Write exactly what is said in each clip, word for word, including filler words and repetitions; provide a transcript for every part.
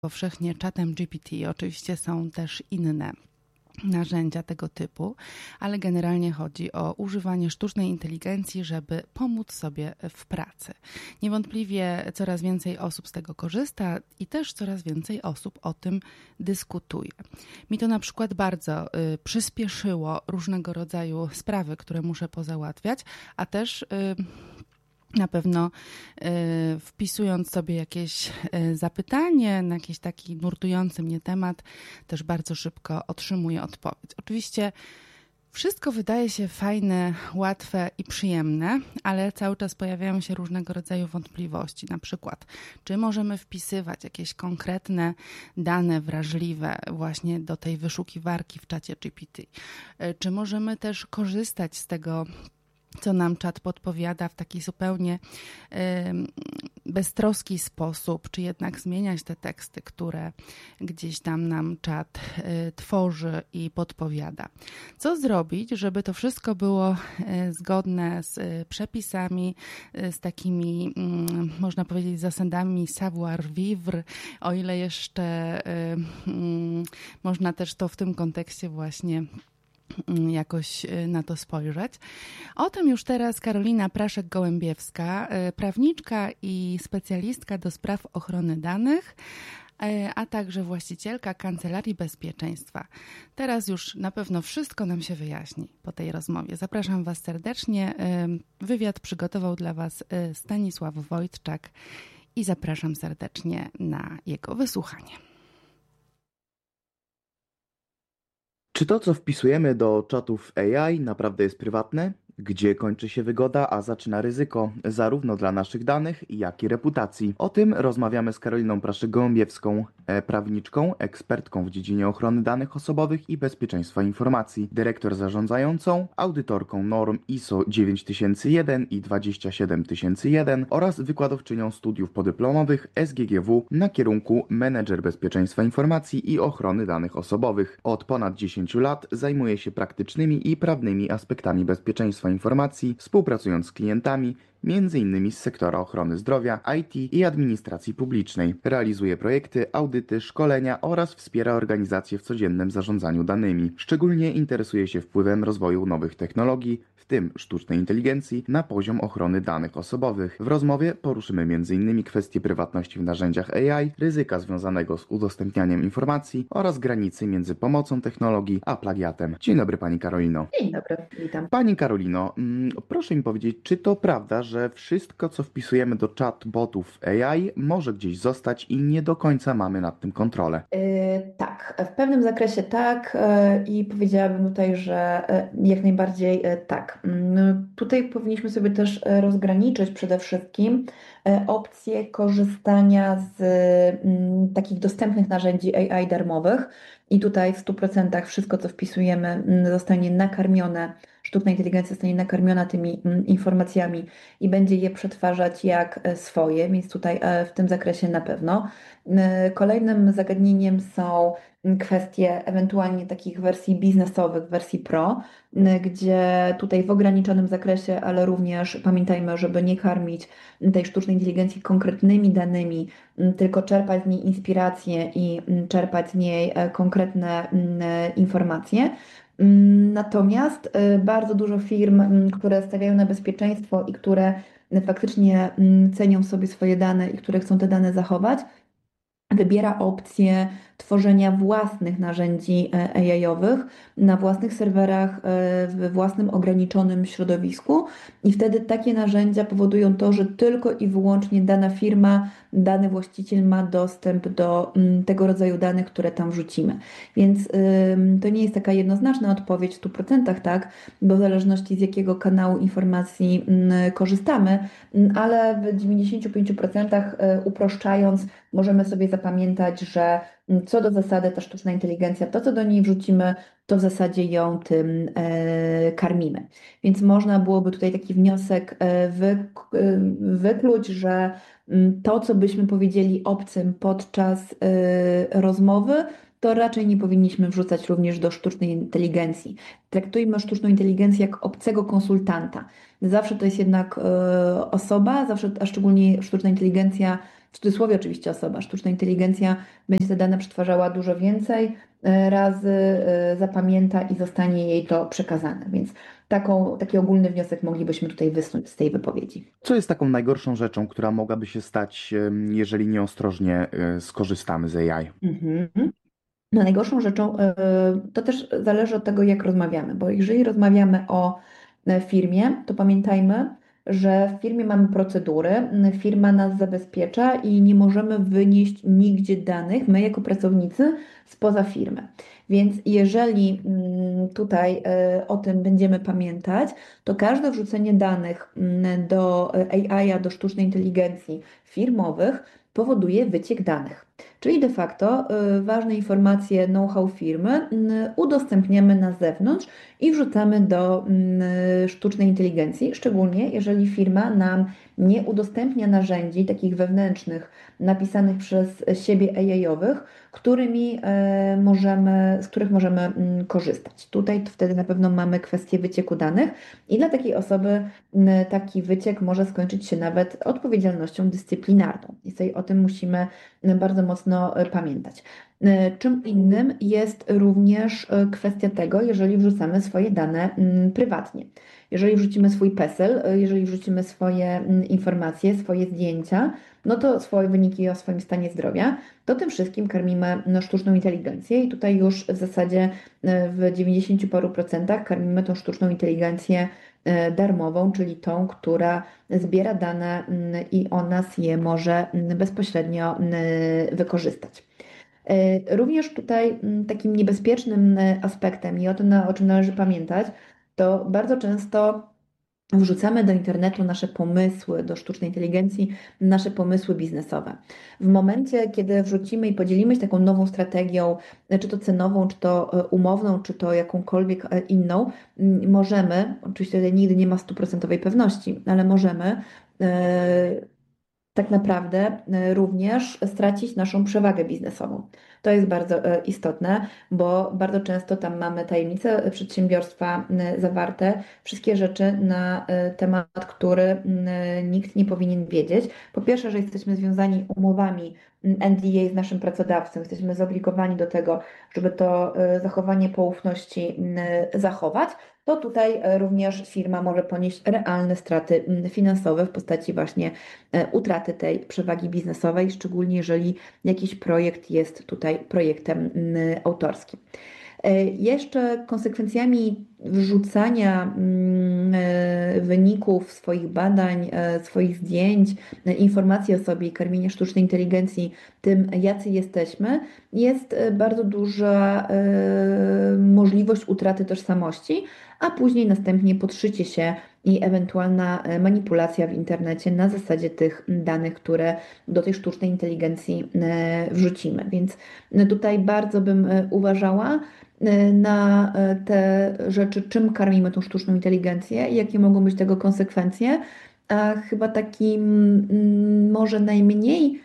powszechnie czatem G P T. Oczywiście są też inne narzędzia tego typu, ale generalnie chodzi o używanie sztucznej inteligencji, żeby pomóc sobie w pracy. Niewątpliwie coraz więcej osób z tego korzysta i też coraz więcej osób o tym dyskutuje. Mi to na przykład bardzo y, przyspieszyło różnego rodzaju sprawy, które muszę pozałatwiać, a też y, na pewno y, wpisując sobie jakieś y, zapytanie na jakiś taki nurtujący mnie temat, też bardzo szybko otrzymuję odpowiedź. Oczywiście wszystko wydaje się fajne, łatwe i przyjemne, ale cały czas pojawiają się różnego rodzaju wątpliwości. Na przykład, czy możemy wpisywać jakieś konkretne dane wrażliwe właśnie do tej wyszukiwarki w czacie G P T? Y, czy możemy też korzystać z tego, co nam czat podpowiada w taki zupełnie y, beztroski sposób, czy jednak zmieniać te teksty, które gdzieś tam nam czat y, tworzy i podpowiada. Co zrobić, żeby to wszystko było y, zgodne z y, przepisami, y, z takimi, y, można powiedzieć, zasadami savoir-vivre, o ile jeszcze y, y, można też to w tym kontekście właśnie jakoś na to spojrzeć. O tym już teraz Karolina Praszek-Gołębiewska, prawniczka i specjalistka do spraw ochrony danych, a także właścicielka Kancelarii Bezpieczeństwa. Teraz już na pewno wszystko nam się wyjaśni po tej rozmowie. Zapraszam Was serdecznie. Wywiad przygotował dla Was Stanisław Wojtczak i zapraszam serdecznie na jego wysłuchanie. Czy to, co wpisujemy do czatów A I, naprawdę jest prywatne? Gdzie kończy się wygoda, a zaczyna ryzyko, zarówno dla naszych danych, jak i reputacji? O tym rozmawiamy z Karoliną Praszek-Gołębiewską, prawniczką, ekspertką w dziedzinie ochrony danych osobowych i bezpieczeństwa informacji, dyrektor zarządzającą, audytorką norm I S O dziewięć tysięcy jeden i dwadzieścia siedem tysięcy jeden oraz wykładowczynią studiów podyplomowych S G G W na kierunku Menedżer Bezpieczeństwa Informacji i Ochrony Danych Osobowych. Od ponad dziesięciu lat zajmuje się praktycznymi i prawnymi aspektami bezpieczeństwa informacji, współpracując z klientami, między innymi z sektora ochrony zdrowia, I T i administracji publicznej. Realizuje projekty, audyty, szkolenia oraz wspiera organizacje w codziennym zarządzaniu danymi. Szczególnie interesuje się wpływem rozwoju nowych technologii, w tym sztucznej inteligencji, na poziom ochrony danych osobowych. W rozmowie poruszymy między innymi kwestie prywatności w narzędziach A I, ryzyka związanego z udostępnianiem informacji oraz granicy między pomocą technologii a plagiatem. Dzień dobry Pani Karolino. Dzień dobry, witam. Pani Karolino, mm, proszę mi powiedzieć, czy to prawda, że wszystko, co wpisujemy do chatbotów A I, może gdzieś zostać i nie do końca mamy nad tym kontrolę? Yy, tak, w pewnym zakresie tak yy, i powiedziałabym tutaj, że yy, jak najbardziej yy, tak. Yy, tutaj powinniśmy sobie też yy, rozgraniczyć przede wszystkim yy, opcję korzystania z yy, takich dostępnych narzędzi A I darmowych i tutaj w stu procentach wszystko, co wpisujemy, yy, zostanie nakarmione, sztuczna inteligencja zostanie nakarmiona tymi yy, informacjami i będzie je przetwarzać jak yy, swoje, więc tutaj yy, w tym zakresie na pewno. Kolejnym zagadnieniem są kwestie ewentualnie takich wersji biznesowych, wersji pro, gdzie tutaj w ograniczonym zakresie, ale również pamiętajmy, żeby nie karmić tej sztucznej inteligencji konkretnymi danymi, tylko czerpać z niej inspiracje i czerpać z niej konkretne informacje. Natomiast bardzo dużo firm, które stawiają na bezpieczeństwo i które faktycznie cenią sobie swoje dane i które chcą te dane zachować, wybiera opcję tworzenia własnych narzędzi A I-owych na własnych serwerach, w własnym ograniczonym środowisku i wtedy takie narzędzia powodują to, że tylko i wyłącznie dana firma, dany właściciel ma dostęp do tego rodzaju danych, które tam wrzucimy. Więc to nie jest taka jednoznaczna odpowiedź w stu procentach, tak, bo w zależności z jakiego kanału informacji korzystamy, ale w dziewięćdziesięciu pięciu procentach uproszczając możemy sobie zapamiętać, że co do zasady ta sztuczna inteligencja, to co do niej wrzucimy, to w zasadzie ją tym e, karmimy. Więc można byłoby tutaj taki wniosek e, wy, e, wykluć, że m, to co byśmy powiedzieli obcym podczas e, rozmowy, to raczej nie powinniśmy wrzucać również do sztucznej inteligencji. Traktujmy sztuczną inteligencję jak obcego konsultanta. Zawsze to jest jednak e, osoba, zawsze, a szczególnie sztuczna inteligencja w cudzysłowie oczywiście osoba, sztuczna inteligencja będzie te dane przetwarzała dużo więcej razy, zapamięta i zostanie jej to przekazane. Więc taką, taki ogólny wniosek moglibyśmy tutaj wysnuć z tej wypowiedzi. Co jest taką najgorszą rzeczą, która mogłaby się stać, jeżeli nieostrożnie skorzystamy z A I? Mhm. No, najgorszą rzeczą to też zależy od tego, jak rozmawiamy, bo jeżeli rozmawiamy o firmie, to pamiętajmy, że w firmie mamy procedury, firma nas zabezpiecza i nie możemy wynieść nigdzie danych, my jako pracownicy, spoza firmy. Więc jeżeli tutaj o tym będziemy pamiętać, to każde wrzucenie danych do A I, do sztucznej inteligencji firmowych powoduje wyciek danych. Czyli de facto y, ważne informacje, know-how firmy y, udostępniamy na zewnątrz i wrzucamy do y, sztucznej inteligencji, szczególnie jeżeli firma nam nie udostępnia narzędzi takich wewnętrznych, napisanych przez siebie A I-owych, którymi y, możemy, z których możemy y, korzystać. Tutaj wtedy na pewno mamy kwestię wycieku danych i dla takiej osoby y, taki wyciek może skończyć się nawet odpowiedzialnością dyscyplinarną. I tutaj o tym musimy bardzo mocno pamiętać. Czym innym jest również kwestia tego, jeżeli wrzucamy swoje dane prywatnie. Jeżeli wrzucimy swój PESEL, jeżeli wrzucimy swoje informacje, swoje zdjęcia, no to swoje wyniki o swoim stanie zdrowia, to tym wszystkim karmimy no, sztuczną inteligencję i tutaj już w zasadzie w dziewięćdziesięciu paru procentach karmimy tą sztuczną inteligencję darmową, czyli tą, która zbiera dane i o nas je może bezpośrednio wykorzystać. Również tutaj takim niebezpiecznym aspektem i o tym, o czym należy pamiętać, to bardzo często wrzucamy do internetu nasze pomysły, do sztucznej inteligencji, nasze pomysły biznesowe. W momencie, kiedy wrzucimy i podzielimy się taką nową strategią, czy to cenową, czy to umowną, czy to jakąkolwiek inną, możemy, oczywiście tutaj nigdy nie ma stuprocentowej pewności, ale możemy tak naprawdę również stracić naszą przewagę biznesową. To jest bardzo istotne, bo bardzo często tam mamy tajemnice przedsiębiorstwa zawarte, wszystkie rzeczy na temat, który nikt nie powinien wiedzieć. Po pierwsze, że jesteśmy związani umowami N D A z naszym pracodawcą, jesteśmy zobligowani do tego, żeby to zachowanie poufności zachować, to tutaj również firma może ponieść realne straty finansowe w postaci właśnie utraty tej przewagi biznesowej, szczególnie jeżeli jakiś projekt jest tutaj projektem autorskim. Jeszcze konsekwencjami wrzucania wyników swoich badań, swoich zdjęć, informacji o sobie i karmienia sztucznej inteligencji tym, jacy jesteśmy, jest bardzo duża możliwość utraty tożsamości, a później następnie podszycie się i ewentualna manipulacja w internecie na zasadzie tych danych, które do tej sztucznej inteligencji wrzucimy. Więc tutaj bardzo bym uważała na te rzeczy, czym karmimy tą sztuczną inteligencję i jakie mogą być tego konsekwencje. A chyba takim może najmniej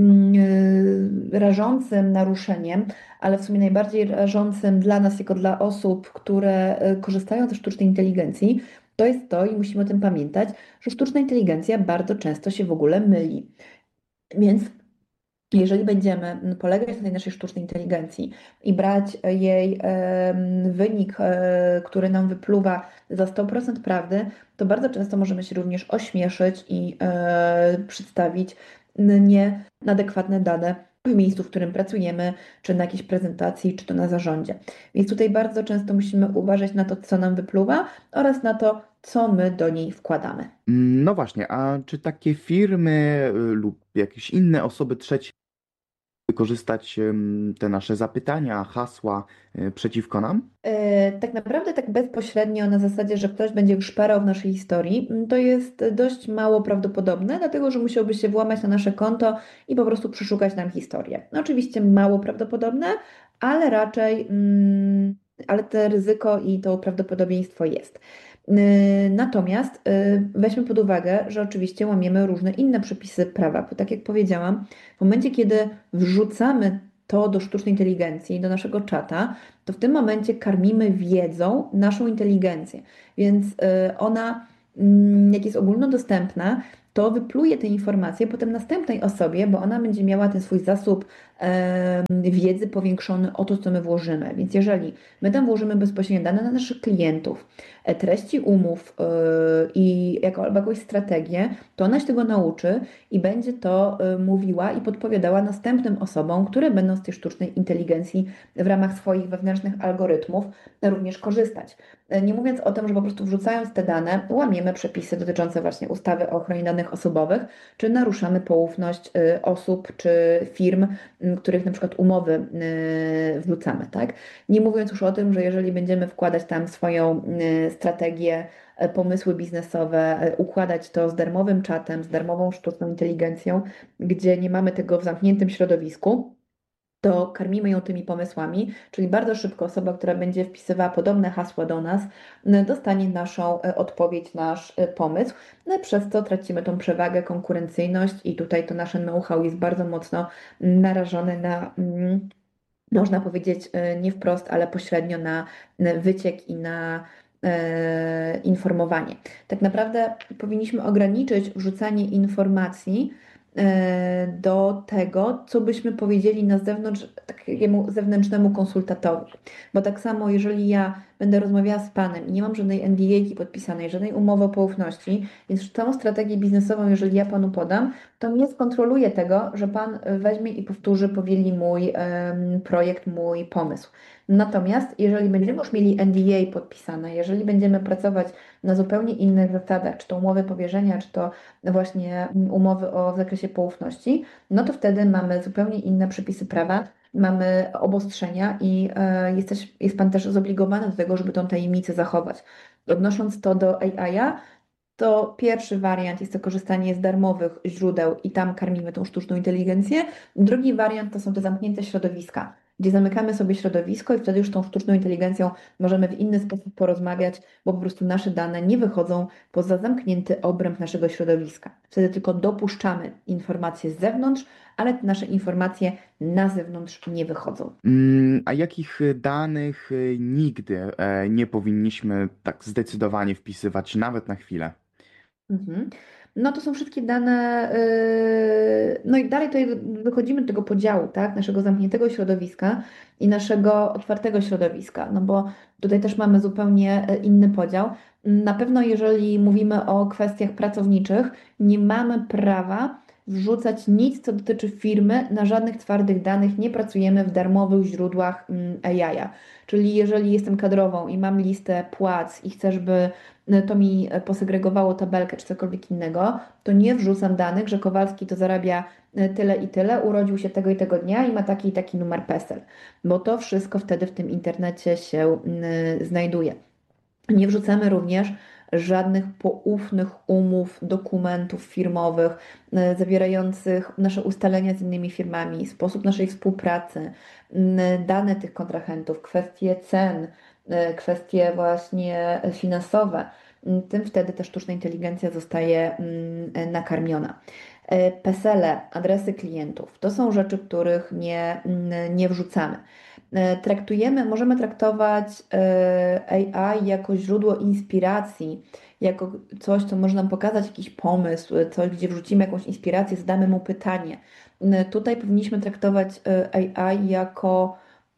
rażącym naruszeniem, ale w sumie najbardziej rażącym dla nas, jako dla osób, które korzystają ze sztucznej inteligencji, to jest to, i musimy o tym pamiętać, że sztuczna inteligencja bardzo często się w ogóle myli. Więc jeżeli będziemy polegać na tej naszej sztucznej inteligencji i brać jej wynik, który nam wypluwa za sto procent prawdy, to bardzo często możemy się również ośmieszyć i przedstawić nieadekwatne dane w miejscu, w którym pracujemy, czy na jakiejś prezentacji, czy to na zarządzie. Więc tutaj bardzo często musimy uważać na to, co nam wypluwa oraz na to, co my do niej wkładamy. No właśnie, a czy takie firmy lub jakieś inne osoby trzecie wykorzystać te nasze zapytania, hasła przeciwko nam? Tak naprawdę tak bezpośrednio na zasadzie, że ktoś będzie szperał w naszej historii, to jest dość mało prawdopodobne, dlatego że musiałby się włamać na nasze konto i po prostu przeszukać nam historię. No, oczywiście mało prawdopodobne, ale raczej, ale to ryzyko i to prawdopodobieństwo jest. Natomiast weźmy pod uwagę, że oczywiście łamiemy różne inne przepisy prawa, bo tak jak powiedziałam, w momencie, kiedy wrzucamy to do sztucznej inteligencji, do naszego czata, to w tym momencie karmimy wiedzą naszą inteligencję. Więc ona, jak jest ogólnodostępna, to wypluje te informacje potem następnej osobie, bo ona będzie miała ten swój zasób em, wiedzy powiększony o to, co my włożymy. Więc jeżeli my tam włożymy bezpośrednio dane na naszych klientów, e, treści umów e, i jako, albo jakąś strategię, to ona się tego nauczy i będzie to e, mówiła i podpowiadała następnym osobom, które będą z tej sztucznej inteligencji w ramach swoich wewnętrznych algorytmów również korzystać. E, Nie mówiąc o tym, że po prostu wrzucając te dane, łamiemy przepisy dotyczące właśnie ustawy o ochronie danych osobowych, czy naruszamy poufność y, osób czy firm, y, których na przykład umowy y, wrzucamy, tak? Nie mówiąc już o tym, że jeżeli będziemy wkładać tam swoją y, strategię, y, pomysły biznesowe, y, układać to z darmowym czatem, z darmową sztuczną inteligencją, gdzie nie mamy tego w zamkniętym środowisku, to karmimy ją tymi pomysłami, czyli bardzo szybko osoba, która będzie wpisywała podobne hasła do nas, n- dostanie naszą e, odpowiedź, nasz e, pomysł, no i przez to tracimy tą przewagę, konkurencyjność i tutaj to nasze know-how jest bardzo mocno narażone na, mm, można powiedzieć, e, nie wprost, ale pośrednio na n- wyciek i na e, informowanie. Tak naprawdę powinniśmy ograniczyć wrzucanie informacji e, do tego, co byśmy powiedzieli na zewnątrz, takiemu zewnętrznemu konsultatowi. Bo tak samo, jeżeli ja będę rozmawiała z Panem i nie mam żadnej N D A podpisanej, żadnej umowy o poufności, więc całą strategię biznesową, jeżeli ja Panu podam, to nie skontroluję tego, że Pan weźmie i powtórzy, powieli mój em, projekt, mój pomysł. Natomiast jeżeli będziemy już mieli N D A podpisane, jeżeli będziemy pracować na zupełnie innych zasadach, czy to umowy powierzenia, czy to właśnie umowy o w zakresie poufności, no to wtedy mamy zupełnie inne przepisy prawa, mamy obostrzenia i e, jesteś, jest Pan też zobligowany do tego, żeby tą tajemnicę zachować. Odnosząc to do A I-a, to pierwszy wariant jest to korzystanie z darmowych źródeł i tam karmimy tą sztuczną inteligencję. Drugi wariant to są te zamknięte środowiska, gdzie zamykamy sobie środowisko i wtedy już tą sztuczną inteligencją możemy w inny sposób porozmawiać, bo po prostu nasze dane nie wychodzą poza zamknięty obręb naszego środowiska. Wtedy tylko dopuszczamy informacje z zewnątrz, ale te nasze informacje na zewnątrz nie wychodzą. Mm, A jakich y, danych y, nigdy e, nie powinniśmy tak zdecydowanie wpisywać, nawet na chwilę? Mhm. No to są wszystkie dane, yy, no i dalej tutaj wychodzimy do tego podziału, tak, naszego zamkniętego środowiska i naszego otwartego środowiska, no bo tutaj też mamy zupełnie e, inny podział. Na pewno jeżeli mówimy o kwestiach pracowniczych, nie mamy prawa wrzucać nic, co dotyczy firmy, na żadnych twardych danych, nie pracujemy w darmowych źródłach mm, A I-a. Czyli jeżeli jestem kadrową i mam listę płac i chcę, żeby to mi posegregowało tabelkę czy cokolwiek innego, to nie wrzucam danych, że Kowalski to zarabia e, tyle i tyle, urodził się tego i tego dnia i ma taki i taki numer PESEL, bo to wszystko wtedy w tym internecie się mm, znajduje. Nie wrzucamy również żadnych poufnych umów, dokumentów firmowych e, zawierających nasze ustalenia z innymi firmami, sposób naszej współpracy, m, dane tych kontrahentów, kwestie cen, e, kwestie właśnie finansowe. M, Tym wtedy ta sztuczna inteligencja zostaje mm, e, nakarmiona. E, PESEL-e, adresy klientów, to są rzeczy, których nie, mm, nie wrzucamy. E, Traktujemy, możemy traktować e, A I jako źródło inspiracji, jako coś, co może nam pokazać jakiś pomysł, coś, gdzie wrzucimy jakąś inspirację, zadamy mu pytanie. E, Tutaj powinniśmy traktować e, A I jako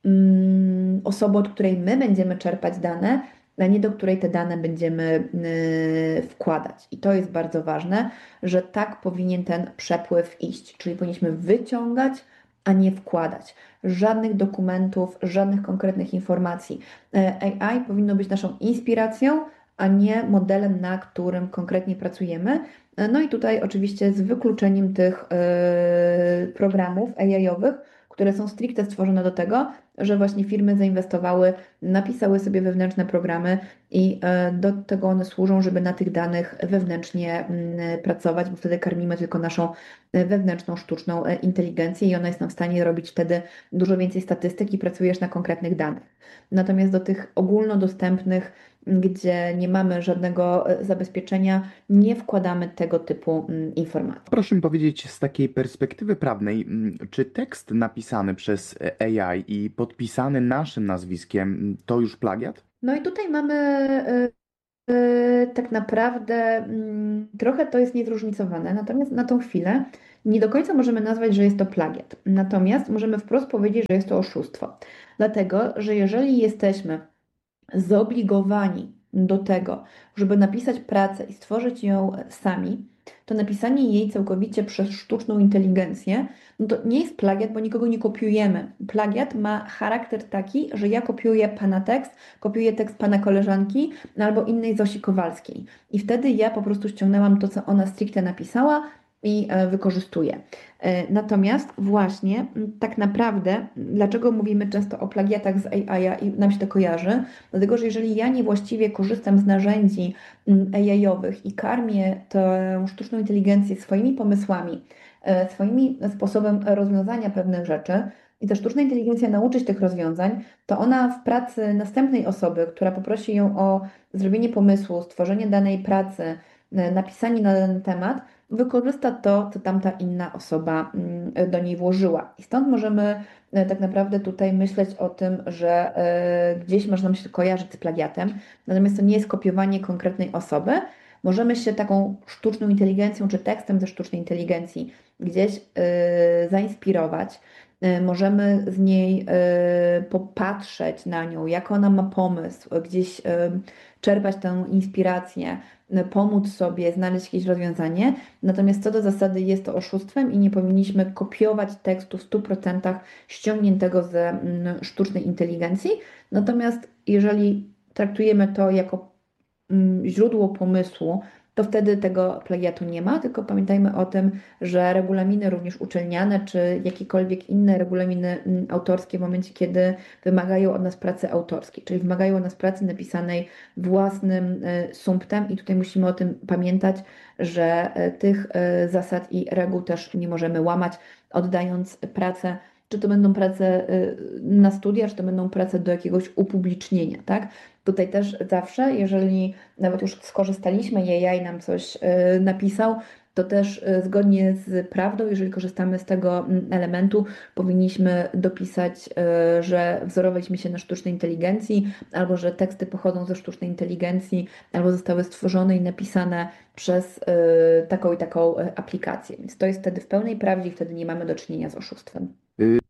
mm, osobę, od której my będziemy czerpać dane, a nie do której te dane będziemy y, wkładać. I to jest bardzo ważne, że tak powinien ten przepływ iść, czyli powinniśmy wyciągać, a nie wkładać. Żadnych dokumentów, żadnych konkretnych informacji. E, A I powinno być naszą inspiracją, a nie modelem, na którym konkretnie pracujemy. E, No i tutaj oczywiście z wykluczeniem tych e, programów A I-owych, które są stricte stworzone do tego, że właśnie firmy zainwestowały, napisały sobie wewnętrzne programy i e, do tego one służą, żeby na tych danych wewnętrznie mm, pracować, bo wtedy karmimy tylko naszą e, wewnętrzną, sztuczną e, inteligencję i ona jest nam w stanie robić wtedy dużo więcej statystyk i pracujesz na konkretnych danych. Natomiast do tych ogólnodostępnych, gdzie nie mamy żadnego e, zabezpieczenia, nie wkładamy tego typu mm, informacji. Proszę mi powiedzieć z takiej perspektywy prawnej, mm, czy tekst napisany przez A I i podpisany naszym nazwiskiem mm, to już plagiat? No i tutaj mamy e, E, tak naprawdę mm, trochę to jest niezróżnicowane, natomiast na tą chwilę nie do końca możemy nazwać, że jest to plagiat. Natomiast możemy wprost powiedzieć, że jest to oszustwo. Dlatego, że jeżeli jesteśmy zobligowani do tego, żeby napisać pracę i stworzyć ją sami, to napisanie jej całkowicie przez sztuczną inteligencję, no to nie jest plagiat, bo nikogo nie kopiujemy. Plagiat ma charakter taki, że ja kopiuję pana tekst, kopiuję tekst pana koleżanki albo innej Zosi Kowalskiej. I wtedy ja po prostu ściągnęłam to, co ona stricte napisała i e, wykorzystuję. E, Natomiast właśnie m, tak naprawdę, dlaczego mówimy często o plagiatach z A I i nam się to kojarzy? Dlatego, że jeżeli ja niewłaściwie korzystam z narzędzi mm, A I-owych i karmię tę sztuczną inteligencję swoimi pomysłami, e, swoimi sposobem rozwiązania pewnych rzeczy i ta sztuczna inteligencja nauczyć tych rozwiązań, to ona w pracy następnej osoby, która poprosi ją o zrobienie pomysłu, stworzenie danej pracy, e, napisanie na dany temat, wykorzysta to, co tamta inna osoba mm, do niej włożyła. I stąd możemy e, tak naprawdę tutaj myśleć o tym, że e, gdzieś można nam się to kojarzyć z plagiatem, natomiast to nie jest kopiowanie konkretnej osoby. Możemy się taką sztuczną inteligencją czy tekstem ze sztucznej inteligencji gdzieś e, zainspirować. E, Możemy z niej e, popatrzeć na nią, jak ona ma pomysł, gdzieś e, czerpać tę inspirację, e, pomóc sobie znaleźć jakieś rozwiązanie. Natomiast co do zasady jest to oszustwem i nie powinniśmy kopiować tekstu w stu procentach ściągniętego ze mm, sztucznej inteligencji. Natomiast jeżeli traktujemy to jako mm, źródło pomysłu, to wtedy tego plagiatu nie ma, tylko pamiętajmy o tym, że regulaminy również uczelniane, czy jakiekolwiek inne regulaminy mm, autorskie w momencie, kiedy wymagają od nas pracy autorskiej, czyli wymagają od nas pracy napisanej własnym e, sumptem i tutaj musimy o tym pamiętać, że e, tych e, zasad i reguł też nie możemy łamać, oddając pracę, czy to będą prace e, na studia, czy to będą prace do jakiegoś upublicznienia, tak? Tutaj też zawsze, jeżeli nawet już skorzystaliśmy i A I nam coś y, napisał, to też y, zgodnie z prawdą, jeżeli korzystamy z tego mm, elementu, powinniśmy dopisać, y, że wzorowaliśmy się na sztucznej inteligencji, albo że teksty pochodzą ze sztucznej inteligencji, albo zostały stworzone i napisane przez y, taką i taką y, aplikację. Więc to jest wtedy w pełnej prawdzie i wtedy nie mamy do czynienia z oszustwem.